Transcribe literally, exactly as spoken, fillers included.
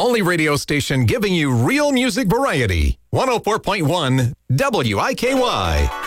only radio station giving you real music variety. one oh four point one W I K Y.